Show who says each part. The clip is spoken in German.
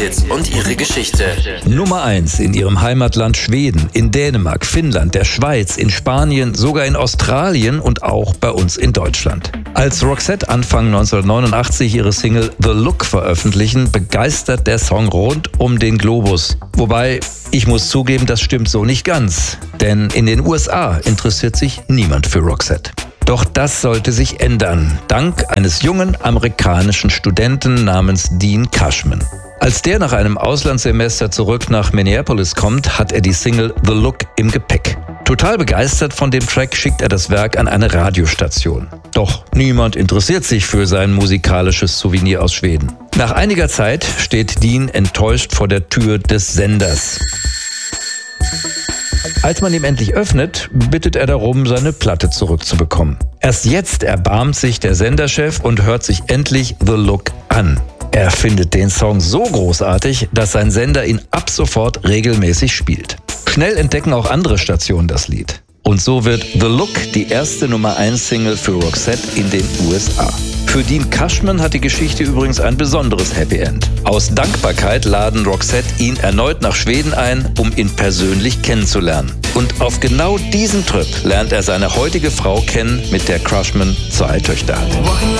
Speaker 1: Hits und ihre Geschichte.
Speaker 2: Nummer 1 in ihrem Heimatland Schweden, in Dänemark, Finnland, der Schweiz, in Spanien, sogar in Australien und auch bei uns in Deutschland. Als Roxette Anfang 1989 ihre Single The Look veröffentlichen, begeistert der Song rund um den Globus. Wobei, ich muss zugeben, das stimmt so nicht ganz. Denn in den USA interessiert sich niemand für Roxette. Doch das sollte sich ändern, dank eines jungen amerikanischen Studenten namens Dean Cushman. Als der nach einem Auslandssemester zurück nach Minneapolis kommt, hat er die Single The Look im Gepäck. Total begeistert von dem Track schickt er das Werk an eine Radiostation. Doch niemand interessiert sich für sein musikalisches Souvenir aus Schweden. Nach einiger Zeit steht Dean enttäuscht vor der Tür des Senders. Als man ihm endlich öffnet, bittet er darum, seine Platte zurückzubekommen. Erst jetzt erbarmt sich der Senderchef und hört sich endlich The Look an. Er findet den Song so großartig, dass sein Sender ihn ab sofort regelmäßig spielt. Schnell entdecken auch andere Stationen das Lied. Und so wird The Look die erste Nummer 1 Single für Roxette in den USA. Für Dean Cushman hat die Geschichte übrigens ein besonderes Happy End. Aus Dankbarkeit laden Roxette ihn erneut nach Schweden ein, um ihn persönlich kennenzulernen. Und auf genau diesem Trip lernt er seine heutige Frau kennen, mit der Cushman 2 Töchter hat.